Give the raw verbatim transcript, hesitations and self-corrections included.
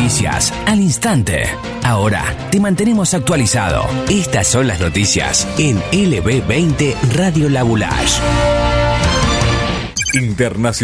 noticias al instante. Ahora te mantenemos actualizado. Estas son las noticias en L B veinte Radio La Boulage. Internacional.